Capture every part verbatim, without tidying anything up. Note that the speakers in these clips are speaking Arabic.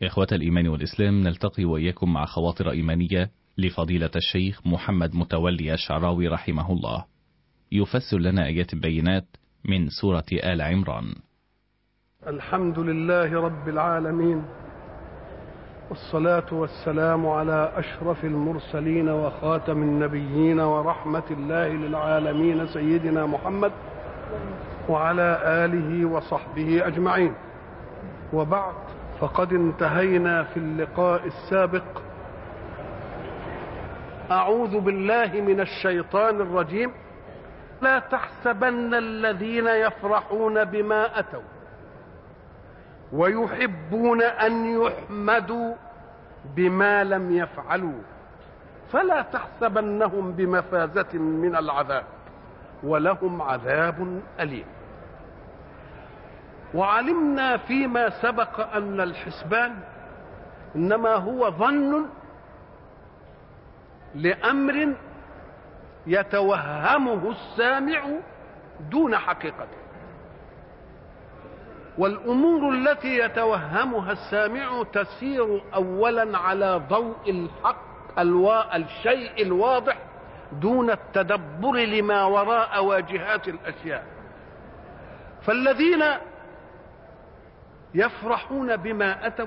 إخوة الإيمان والإسلام، نلتقي وإياكم مع خواطر إيمانية لفضيلة الشيخ محمد متولي الشعراوي رحمه الله، يفسر لنا آيات البينات من سورة آل عمران. الحمد لله رب العالمين، والصلاة والسلام على أشرف المرسلين وخاتم النبيين ورحمة الله للعالمين سيدنا محمد وعلى آله وصحبه أجمعين. وبعد، فقد انتهينا في اللقاء السابق. أعوذ بالله من الشيطان الرجيم. لا تحسبن الذين يفرحون بما أتوا ويحبون أن يحمدوا بما لم يفعلوا فلا تحسبنهم بمفازة من العذاب ولهم عذاب أليم. وعلمنا فيما سبق أن الحسبان إنما هو ظن لأمر يتوهمه السامع دون حقيقته، والأمور التي يتوهمها السامع تسير أولا على ضوء الحق الوا... الشيء الواضح دون التدبر لما وراء واجهات الأشياء. فالذين يفرحون بما أتوا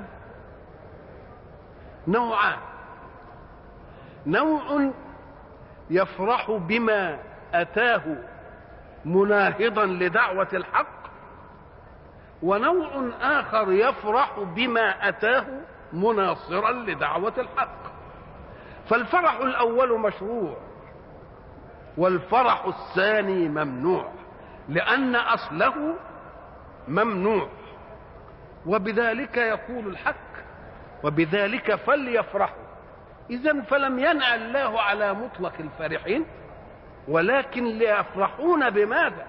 نوعان: نوع يفرح بما أتاه مناهضا لدعوة الحق، ونوع آخر يفرح بما أتاه مناصرا لدعوة الحق. فالفرح الأول مشروع والفرح الثاني ممنوع، لأن أصله ممنوع. وبذلك يقول الحق: وبذلك فليفرحوا. إذن فلم ينع الله على مطلق الفرحين، ولكن ليفرحون بماذا؟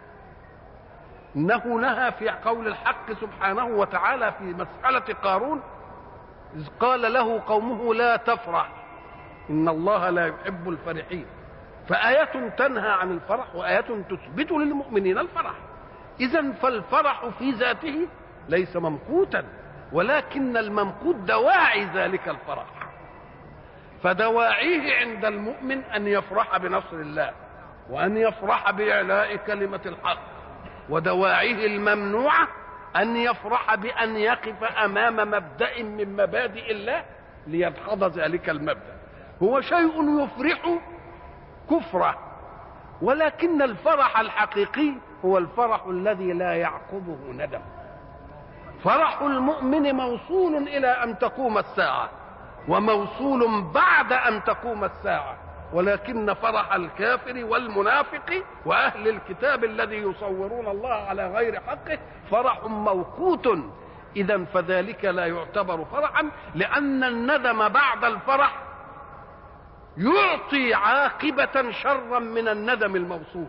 إنه نهى في قول الحق سبحانه وتعالى في مسألة قارون إذ قال له قومه لا تفرح إن الله لا يحب الفرحين. فآية تنهى عن الفرح وآية تثبت للمؤمنين الفرح. إذن فالفرح في ذاته ليس ممقوتا، ولكن الممقوت دواعي ذلك الفرح. فدواعيه عند المؤمن أن يفرح بنصر الله وأن يفرح بإعلاء كلمة الحق، ودواعيه الممنوعة أن يفرح بأن يقف أمام مبدأ من مبادئ الله ليدحض ذلك المبدأ. هو شيء يفرح كفره، ولكن الفرح الحقيقي هو الفرح الذي لا يعقبه ندم. فرح المؤمن موصول إلى أن تقوم الساعة، وموصول بعد أن تقوم الساعة، ولكن فرح الكافر والمنافق وأهل الكتاب الذي يصورون الله على غير حقه فرح موقوت. إذن فذلك لا يعتبر فرحا، لأن الندم بعد الفرح يعطي عاقبة شرا من الندم الموصول.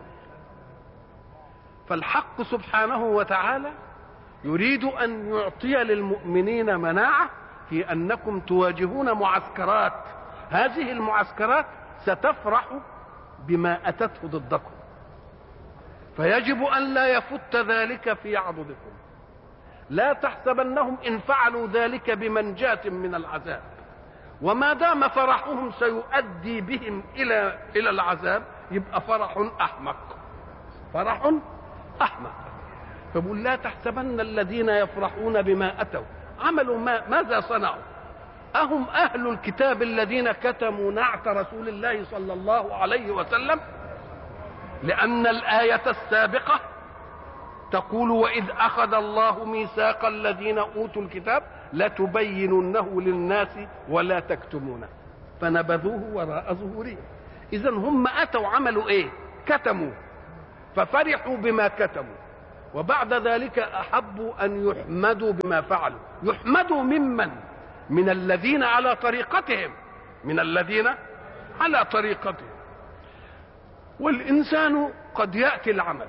فالحق سبحانه وتعالى يريد أن يعطي للمؤمنين مناعة في أنكم تواجهون معسكرات، هذه المعسكرات ستفرح بما أتته ضدكم، فيجب أن لا يفت ذلك في عضدكم. لا تحسبنهم إن فعلوا ذلك بمنجاة من العذاب، وما دام فرحهم سيؤدي بهم إلى إلى العذاب يبقى فرح أحمق، فرح أحمق. فبقول لا تحسبن الذين يفرحون بما أتوا عملوا ما ماذا صنعوا؟ أهم أهل الكتاب الذين كتموا نعت رسول الله صلى الله عليه وسلم؟ لأن الآية السابقة تقول: وإذ أخذ الله ميثاق الذين أوتوا الكتاب لتبيننه للناس ولا تكتمونه فنبذوه وراء ظهورهم. إذن هم أتوا عملوا إيه؟ كتموا، ففرحوا بما كتموا، وبعد ذلك أحبوا أن يحمدوا بما فعلوا. يحمدوا ممن؟ من الذين على طريقتهم، من الذين على طريقتهم. والإنسان قد يأتي العمل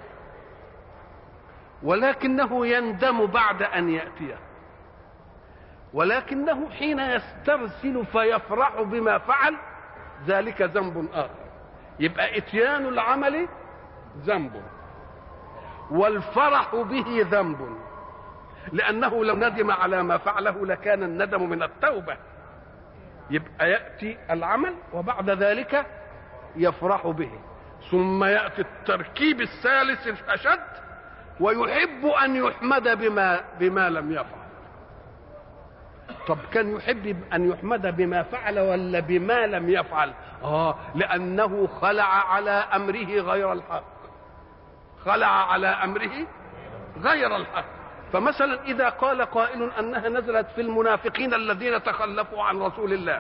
ولكنه يندم بعد أن يأتيه، ولكنه حين يسترسل فيفرح بما فعل ذلك ذنب آخر. يبقى إتيان العمل ذنب والفرح به ذنب. لأنه لو ندم على ما فعله لكان الندم من التوبة. يبقى يأتي العمل وبعد ذلك يفرح به، ثم يأتي التركيب الثالث الأشد، ويحب أن يحمد بما بما لم يفعل. طب كان يحب أن يحمد بما فعل ولا بما لم يفعل؟ آه لأنه خلع على أمره غير الحق، خلع على أمره غير الحق. فمثلا إذا قال قائل أنها نزلت في المنافقين الذين تخلفوا عن رسول الله،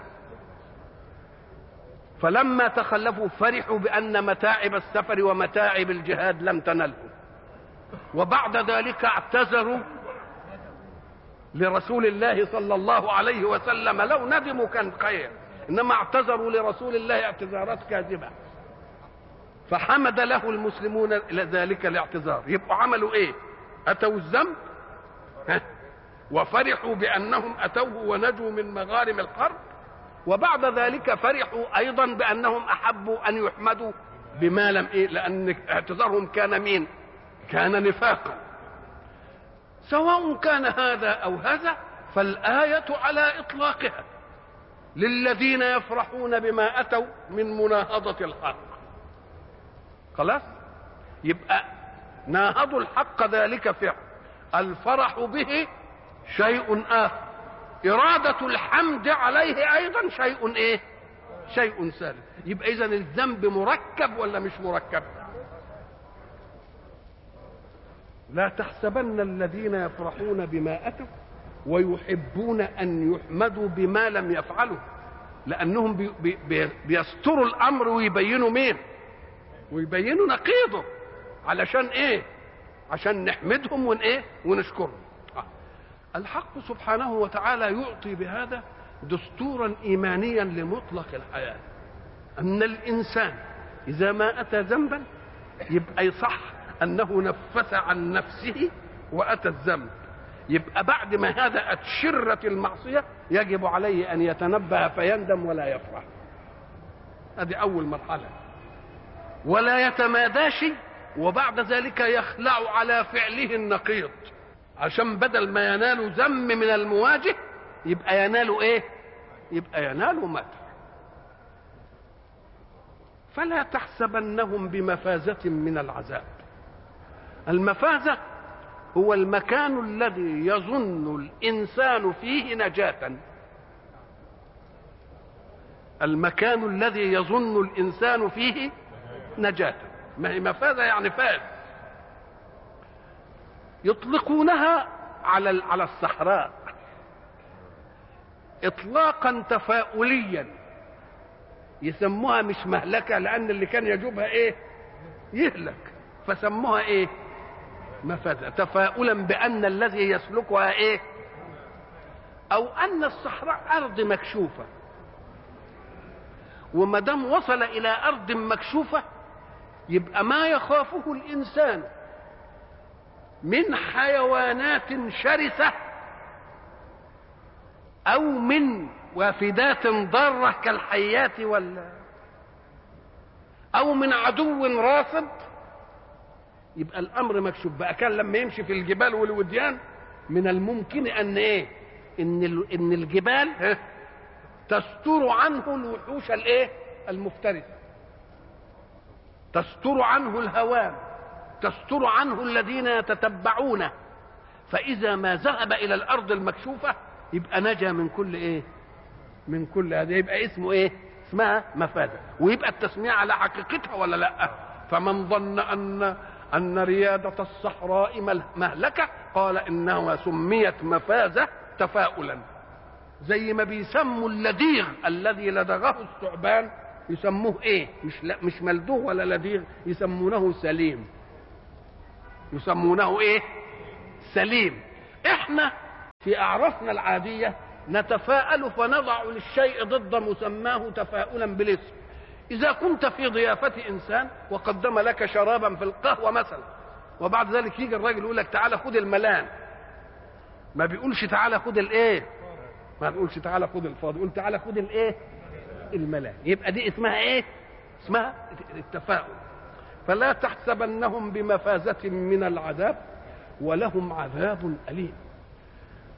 فلما تخلفوا فرحوا بأن متاعب السفر ومتاعب الجهاد لم تنلهم، وبعد ذلك اعتذروا لرسول الله صلى الله عليه وسلم. لو ندموا كان خير، إنما اعتذروا لرسول الله اعتذارات كاذبة، فحمد له المسلمون ذلك الاعتذار. يبقوا عملوا ايه؟ أتوا الذنب وفرحوا بأنهم أتوه ونجوا من مغارم الحرب، وبعد ذلك فرحوا أيضا بأنهم أحبوا أن يحمدوا بما لم إيه، لأن اعتذارهم كان مين؟ كان نفاقا. سواء كان هذا أو هذا فالآية على إطلاقها للذين يفرحون بما أتوا من مناهضة الحق. خلاص؟ يبقى ناهضوا الحق ذلك فعل، الفرح به شيء آخر، إرادة الحمد عليه أيضا شيء إيه؟ شيء ثالث. يبقى إذن الذنب مركب ولا مش مركب؟ لا تحسبن الذين يفرحون بما أتوا ويحبون أن يحمدوا بما لم يفعلوا، لأنهم بي بي بيستروا الأمر ويبينوا مين؟ ويبينوا نقيضه. علشان إيه؟ عشان نحمدهم ون إيه؟ ونشكرهم. الحق سبحانه وتعالى يعطي بهذا دستورا إيمانيا لمطلق الحياة، أن الإنسان إذا ما أتى ذنبا يبقى يصح أنه نفس عن نفسه وأتى الذنب، يبقى بعد ما هذا أتشرت المعصية يجب عليه أن يتنبه فيندم ولا يفرح. هذه أول مرحلة. ولا يتماداش وبعد ذلك يخلع على فعله النقيض، عشان بدل ما ينال ذم من المواجه يبقى ينال ايه؟ يبقى ينال مدح. فلا تحسبنهم بمفازة من العذاب. المفازة هو المكان الذي يظن الإنسان فيه نجاة، المكان الذي يظن الإنسان فيه نجاة. ما هي مفازة؟ يعني فاز. يطلقونها على على الصحراء إطلاقا تفاؤليا، يسموها مش مهلكة، لأن اللي كان يجوبها إيه؟ يهلك، فسموها إيه؟ مفازة، تفاؤلا بأن الذي يسلكها إيه؟ أو أن الصحراء أرض مكشوفة، وما دام وصل إلى أرض مكشوفة يبقى ما يخافه الإنسان من حيوانات شرسة أو من وافدات ضارة كالحيات ولا أو من عدو راصد، يبقى الأمر مكشوف. بقى كان لما يمشي في الجبال والوديان من الممكن أن إيه؟ إن إن الجبال تستر عنه الوحوش الإيه؟ المفترسة، تستر عنه الهوام، تستر عنه الذين يتتبعونه. فإذا ما ذهب إلى الأرض المكشوفة يبقى نجا من كل إيه؟ من كل هذا. يبقى اسمه إيه؟ اسمها مفازة. ويبقى التسمية على حقيقتها ولا لا؟ فمن ظن أن أن ريادة الصحراء مهلكة قال إنها سميت مفازة تفاؤلا، زي ما بيسموا اللديغ الذي لدغه الثعبان يسموه ايه؟ مش لا مش ملدوغ ولا لديغ، يسمونه سليم، يسمونه ايه؟ سليم. احنا في اعرافنا العاديه نتفاءل فنضع للشيء ضد مسماه تفاؤلا بالاسم. اذا كنت في ضيافه انسان وقدم لك شرابا في القهوه مثلا، وبعد ذلك يجي الراجل يقول لك تعالى خد الملان، ما بيقولش تعالى خد الايه؟ ما بيقولش تعالى خد الفاضي، يقول تعالى خد الايه؟ الملان. يبقى دي اسمها ايه؟ اسمها التفاؤل. فلا تحسبنهم بمفازة من العذاب ولهم عذاب أليم.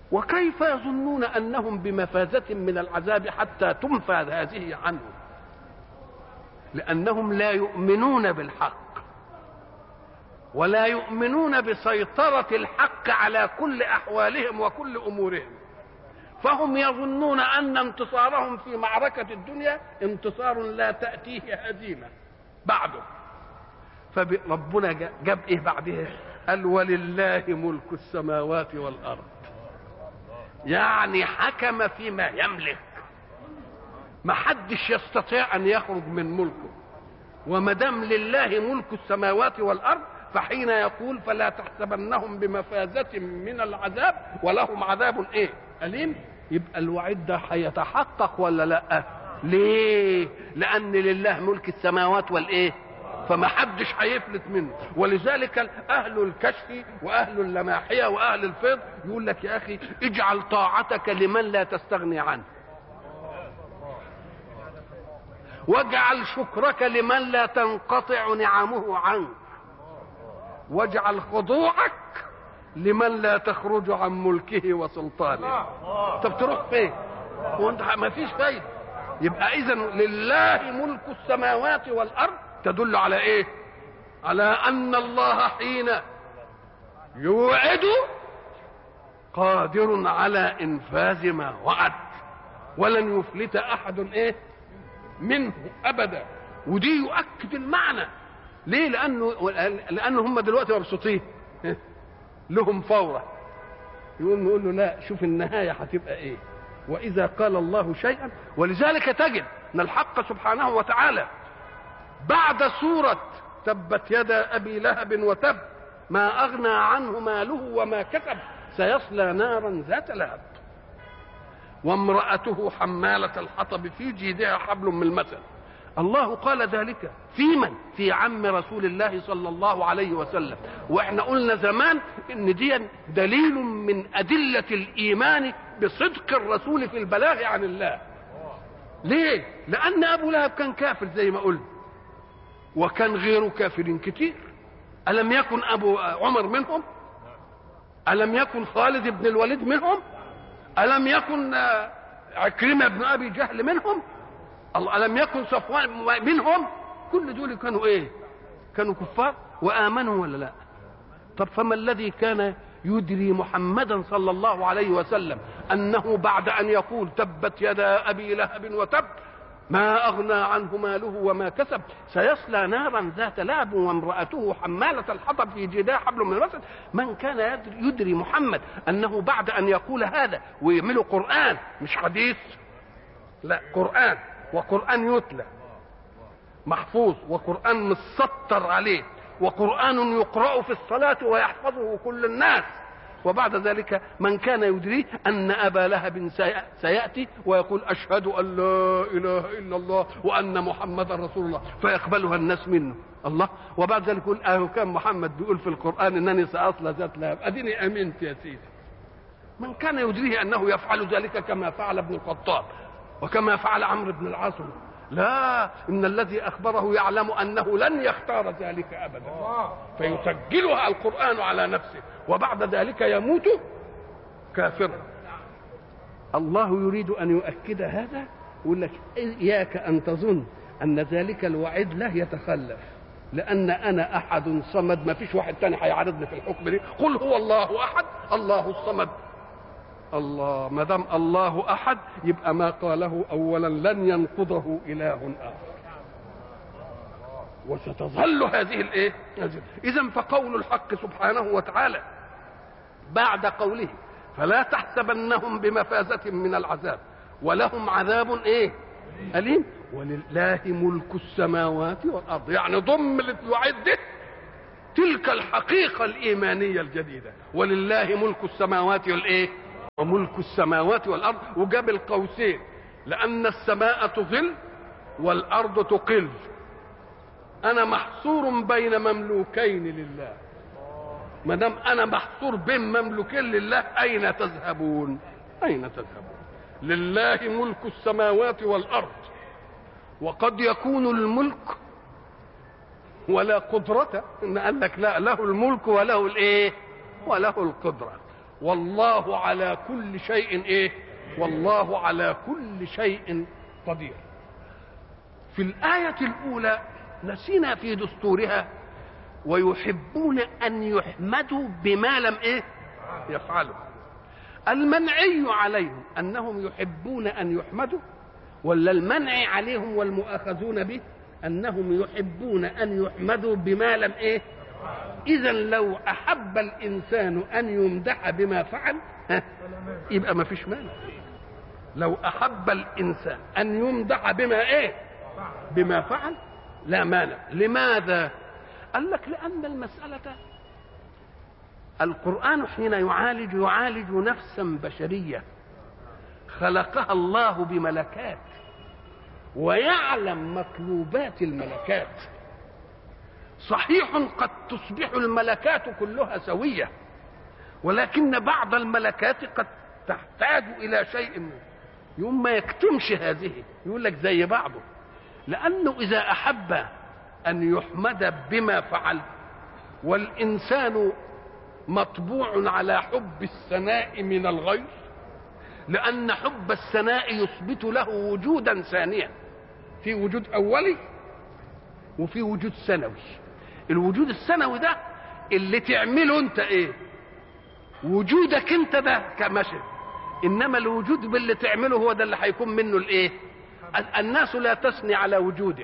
وكيف يظنون أنهم بمفازة من العذاب حتى تنفذ هذه عنهم؟ لأنهم لا يؤمنون بالحق ولا يؤمنون بسيطرة الحق على كل أحوالهم وكل أمورهم، فهم يظنون أن انتصارهم في معركة الدنيا انتصار لا تأتيه هزيمة بعده. فربنا جاب إيه بعدها؟ قال ولله ملك السماوات والأرض، يعني حكم فيما يملك، ما حدش يستطيع أن يخرج من ملكه. وما دام لله ملك السماوات والأرض فحين يقول فلا تحسبنهم بمفازة من العذاب ولهم عذاب ايه أليم، يبقى الوعيد ده هيتحقق ولا لا؟ ليه؟ لأن لله ملك السماوات والايه، فما حدش هيفلت منه. ولذلك أهل الكشف وأهل اللماحية وأهل الفيض يقول لك يا أخي اجعل طاعتك لمن لا تستغني عنه، واجعل شكرك لمن لا تنقطع نعمه عنك، واجعل خضوعك لمن لا تخرج عن ملكه وسلطانه. طب تروح فين؟ وانت ما فيش فايده. يبقى اذا لله ملك السماوات والارض تدل على ايه؟ على ان الله حين يوعد قادر على انفاذ ما وعد، ولن يفلت احد ايه منه ابدا. ودي يؤكد المعنى. ليه؟ لانه لانه هم دلوقتي مبسوطين لهم فوره، يقول نقول له لا شوف النهايه هتبقى ايه. واذا قال الله شيئا، ولذلك تجد ان الحق سبحانه وتعالى بعد سوره تبت يدا ابي لهب وتب ما اغنى عنه ماله وما كسب سيصلى نارا ذات لهب وامرأته حمالة الحطب في جيدها حبل من المثل. الله قال ذلك في من؟ في عم رسول الله صلى الله عليه وسلم. واحنا قلنا زمان ان دي دليل من أدلة الإيمان بصدق الرسول في البلاغ عن الله. ليه؟ لأن أبو لهب كان كافر زي ما قلنا، وكان غيره كافر كتير. ألم يكن أبو عمر منهم؟ ألم يكن خالد بن الوليد منهم؟ ألم يكن عكرمة بن أبي جهل منهم؟ ألم يكن صفوان منهم؟ كل دول كانوا إيه؟ كانوا كفار وآمنوا ولا لا؟ طب فما الذي كان يدري محمدا صلى الله عليه وسلم أنه بعد أن يقول تبت يدا أبي لهب وتب ما أغنى عنه ماله وما كسب سيصلى نارا ذات لهب وامرأته حمالة الحطب في جيدها حبل من المسد؟ من كان يدري, يدري محمد أنه بعد أن يقول هذا ويعمله قرآن مش حديث، لا قرآن، وقرآن يتلى محفوظ، وقرآن مسطر عليه، وقرآن يقرأ في الصلاة ويحفظه كل الناس. وبعد ذلك من كان يدري أن أبا لهب سيأتي ويقول أشهد أن لا إله إلا الله وأن محمد رسول الله فيقبلها الناس منه الله. وبعد ذلك يقول أهو كان محمد بيقول في القرآن أنني سأصلى ذات لهب، أديني أمنت يا سيدي. من كان يدريه أنه يفعل ذلك كما فعل ابن الخطاب وكما فعل عمرو بن العاص؟ لا، إن الذي أخبره يعلم أنه لن يختار ذلك أبدا فيسجلها القرآن على نفسه وبعد ذلك يموت كافرا. الله يريد أن يؤكد هذا، يقول لك إياك أن تظن أن ذلك الوعيد له يتخلف، لأن أنا أحد صمد، ما فيش واحد تاني هيعارضني في الحكم دي. قل هو الله أحد الله الصمد. الله ما دام الله احد يبقى ما قاله اولا لن ينقضه اله اخر، وستظل هذه الايه. اذا فقول الحق سبحانه وتعالى بعد قوله فلا تحسبنهم بمفازة من العذاب ولهم عذاب ايه أليم ولله ملك السماوات والارض، يعني ضم الوعيد ده تلك الحقيقة الإيمانية الجديدة، ولله ملك السماوات والايه وملك السماوات والأرض، وجاب القوسين لأن السماء تظل والأرض تقل. أنا محصور بين مملوكين لله، ما دام أنا محصور بين مملوكين لله أين تذهبون؟ أين تذهبون؟ لله ملك السماوات والأرض. وقد يكون الملك ولا قدرة، إن قال لك لا، له الملك وله الإيه؟ وله القدرة. والله على كل شيء ايه؟ والله على كل شيء قدير. في الآية الأولى نسينا في دستورها ويحبون أن يحمدوا بما لم إيه؟ يفعلوا. المنعي عليهم أنهم يحبون أن يحمدوا، ولا المنع عليهم والمؤاخذون به أنهم يحبون أن يحمدوا بما لم إيه؟ إذا لو أحب الإنسان أن يمدح بما فعل يبقى ما فيش مانع. لو أحب الإنسان أن يمدح بما إيه؟ بما فعل لا مانع. لماذا؟ قال لك لأن المسألة القرآن حين يعالج يعالج نفسا بشرية خلقها الله بملكات، ويعلم مطلوبات الملكات. صحيح قد تصبح الملكات كلها سوية، ولكن بعض الملكات قد تحتاج إلى شيء يوم ما يكتمش هذه يقول لك زي بعضه. لأنه إذا أحب أن يحمد بما فعل، والإنسان مطبوع على حب الثناء من الغير، لأن حب الثناء يثبت له وجودا ثانيا، في وجود أولي وفي وجود ثانوي. الوجود الثانوي ده اللي تعمله أنت إيه؟ وجودك أنت ده كمشهد، إنما الوجود باللي تعمله هو ده اللي هيكون منه الإيه؟ الناس لا تثني على وجودك،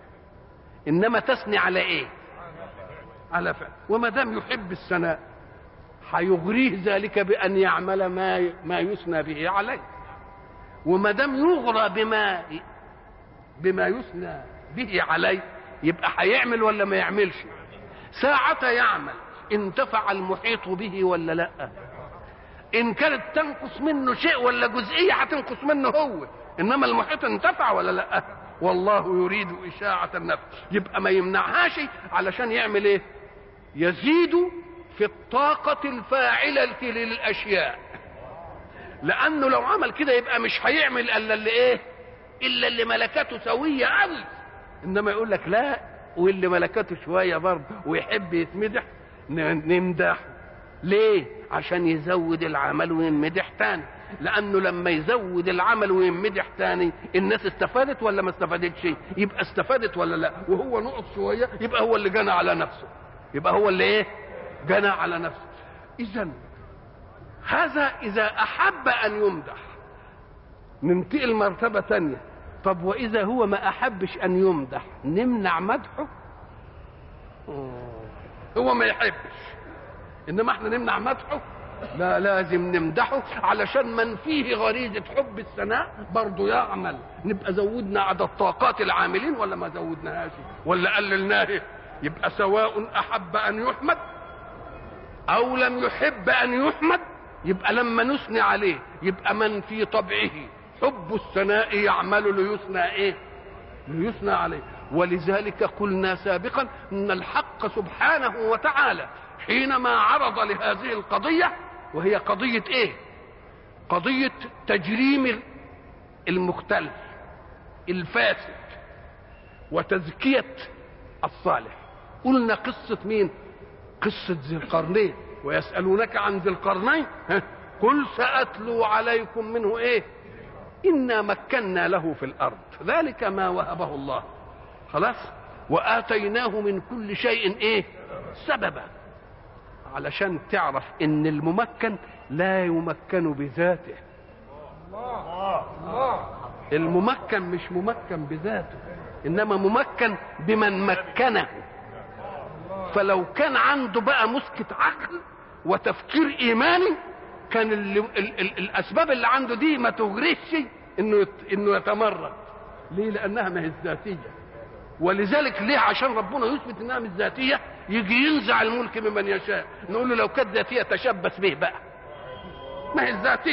إنما تثني على إيه؟ على فعل. وما دام يحب الثناء هيغريه ذلك بأن يعمل ما ما يثنى به عليه، وما دام يغرى بما بما يثنى به عليه يبقى هيعمل ولا ما يعملش؟ ساعة يعمل انتفع المحيط به ولا لا؟ إن كانت تنقص منه شيء ولا جزئية هتنقص منه هو، إنما المحيط انتفع ولا لا؟ والله يريد إشاعة النفع. يبقى ما يمنعهاش علشان يعمل إيه؟ يزيد في الطاقة الفاعلة للأشياء، لأنه لو عمل كده يبقى مش هيعمل إلا اللي إيه؟ إلا اللي ملكاته سوية قوي. إنما يقول لك لا، واللي ملكاته شوية برضه ويحب يتمدح نمدحه. ليه؟ عشان يزود العمل ويمدح تاني. لأنه لما يزود العمل ويمدح تاني الناس استفادت ولا ما استفادتش؟ يبقى استفادت ولا لا؟ وهو نقص شوية يبقى هو اللي جنى على نفسه، يبقى هو اللي ايه؟ جنى على نفسه. إذن هذا إذا أحب أن يمدح. ننتقل مرتبة تانية. طب وإذا هو ما أحبش أن يمدح نمنع مدحه؟ هو ما يحبش إنما احنا نمنع مدحه؟ لا، لازم نمدحه علشان من فيه غريزة حب الثناء برضه يعمل. نبقى زودنا عدد طاقات العاملين ولا ما زودناهاش ولا قللناه؟ يبقى سواء أحب أن يحمد أو لم يحب أن يحمد، يبقى لما نثني عليه يبقى من في طبعه حب الثناء يعمل ليثنى إيه؟ ليثنى عليه. ولذلك قلنا سابقا أن الحق سبحانه وتعالى حينما عرض لهذه القضية، وهي قضية إيه؟ قضية تجريم المختل الفاسد وتزكية الصالح. قلنا قصة مين؟ قصة ذي القرنين. ويسألونك عن ذي القرنين قل سأتلو عليكم منه إيه؟ إنا مكنا له في الأرض ذلك ما وهبه الله. خلاص؟ وآتيناه من كل شيء إيه؟ سببا. علشان تعرف إن الممكن لا يمكن بذاته. الممكن مش ممكن بذاته، إنما ممكن بمن مكنه. فلو كان عنده بقى مسكة عقل وتفكير إيماني كان ال ال ال الأسباب اللي عنده دي ما تغريش إنه إنه يتمرد. ليه؟ لأنها ما هي ذاتية. ولذلك ليه؟ عشان ربنا يثبت إنها مش ذاتية يجي ينزع الملك ممن يشاء. نقول له لو كانت ذاتية تشبث به بقى، ما هي ذاتية.